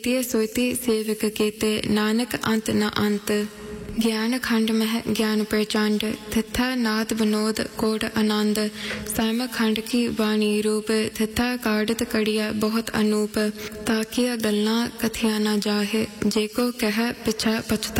तिय सोती सेवक केते नानक अंत न अंत ज्ञान खंड मह ज्ञान प्रचंड तथा नाद विनोद कोट आनंद साम खंड की वाणी रूप तथा काढ़त कड़िया बहुत अनूप ताकिया गल्ला कथिया ना जाहे जेको कह पिछा पछता